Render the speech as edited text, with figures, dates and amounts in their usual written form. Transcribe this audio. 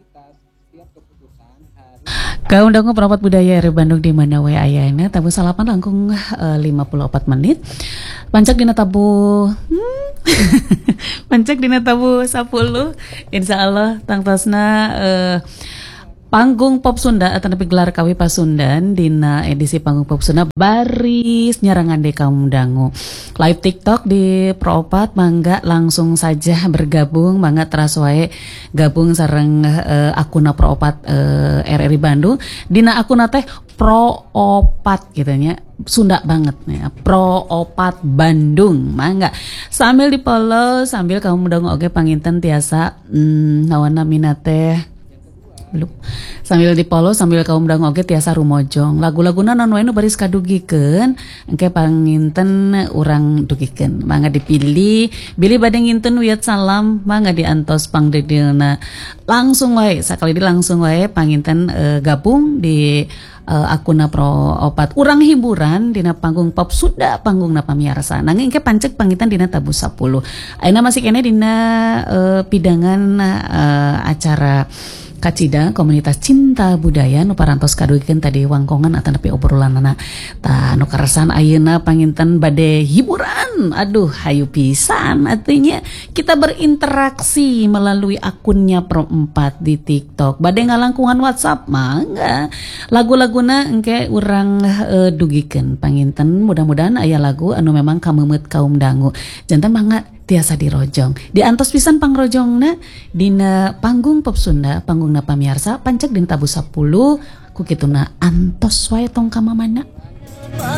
Kaum dangu perapat budaya RRI Bandung di mana we ayana tabu salapan langkung 54 menit. Pancak dina tabu pancak dina tabu 10. Insyaallah tangtosna panggung pop Sunda atau nepi gelar kawi Pasundan dina edisi panggung pop Sunda baris nyarangan deh kaum dangu live TikTok di Pro4 mangga langsung saja bergabung mangga teras wae gabung sareng akuna Pro4 RRI Bandung dina akuna teh Pro4 gitu nya Sunda banget nih Pro4 Bandung mangga sambil di follow sambil kaum dangu oge panginten tiasa nawana minate belum sambil di follow sambil kaum dangu oge tiasa rumojong lagu-laguna non wae nu baris kadugikeun engke panginten urang dugikeun mangga dipilih bilih bade nginten wiat salam mangga diantos pangdedeuna langsung wae sakali di langsung wae panginten gabung di akuna Pro4 urang hiburan dina panggung pop Sunda panggungna pamiarsa nanging engke pancek panginten dina tabu 10 ayeuna masih kene dina pidangan acara Kacida komunitas cinta budaya nu parantos kadugikeun tadi wangkongan atau nepi obrolanana tah nu karesan ayeuna panginten bade hiburan aduh hayu pisan artinya kita berinteraksi melalui akunnya Pro4 di TikTok bade ngalangkungan WhatsApp mangga lagu-laguna engke urang dugikeun panginten mudah-mudahan aya lagu anu memang kameumeut kaum dangu janten mangga tiasa dirojong diantos pisan pangrojongna dina panggung pop Sunda panggungna pamiarsa pancek dina tabu 10 ku kituna antos wae tong ka mamana.